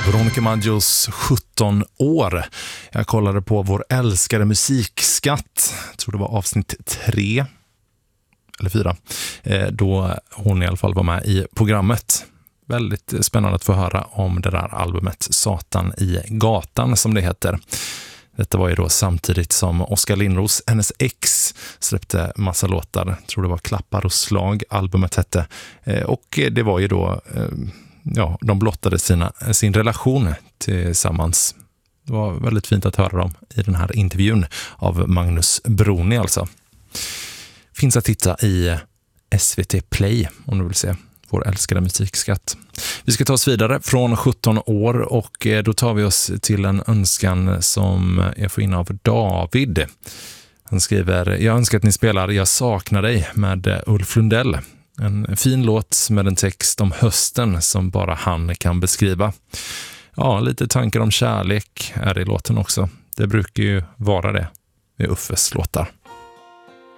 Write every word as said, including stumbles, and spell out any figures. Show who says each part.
Speaker 1: Veronica Maggios sjutton år. Jag kollade på vår älskade musikskatt. Jag tror det var avsnitt tre eller fyra. Då hon i alla fall var med i programmet. Väldigt spännande att få höra om det där albumet Satan i gatan som det heter. Detta var ju då samtidigt som Oskar Lindros, hennes ex, släppte massa låtar. Jag tror det var Klappar och slag albumet hette. Och det var ju då... Ja, de blottade sina, sin relation tillsammans. Det var väldigt fint att höra dem i den här intervjun av Magnus Broni alltså. Finns att titta i S V T Play om du vill se vår älskade musikskatt. Vi ska ta oss vidare från sjutton år och då tar vi oss till en önskan som jag får in av David. Han skriver: jag önskar att ni spelar Jag saknar dig med Ulf Lundell. En fin låt med en text om hösten som bara han kan beskriva. Ja, lite tankar om kärlek är i låten också. Det brukar ju vara det med Uffes låtar.